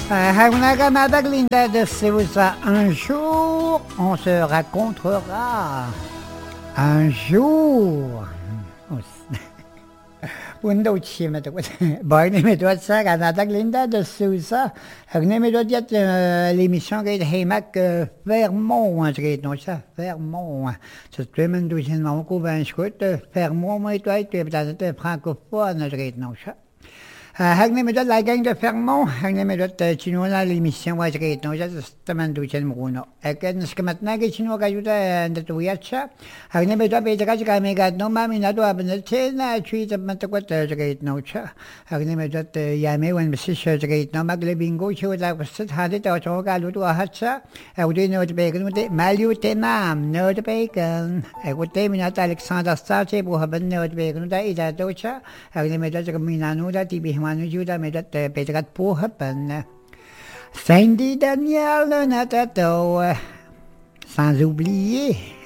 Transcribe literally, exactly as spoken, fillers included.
Hagunagana Glinda de Sousa, un jour, on se racontera. Un jour. Window chima to boy name to sa Canada Glinda de Sousa. Hagneme do diat l'émission qui est Haymack Vermont, un truc non ça, Vermont. C'est vraiment du cinéma qu'on va écouter Vermont, moi toi tu es peut-être francophone, un truc non ça. Hagneme do la gang de Vermont, hagneme do chinois l'émission wa truc non ça, c'est man du cinéma no. Aken ce que maintenant que chinois ka juta de tuyacha. Hagneme do be ka ka me ga no mami na do abne tena chui de man to quoi truc non ça. Hagneme do yame wen message truc no magle bingo chu da sit hade to cho ka lu to hacha. Au de no de be no de malu tenam no de bacon. I would te minat Alexander Starche bo haben no de be no da ida to cha. Hagneme do mina no da ti manu juda me dat petrat po happen. Sandy Daniel Natato, sans oublier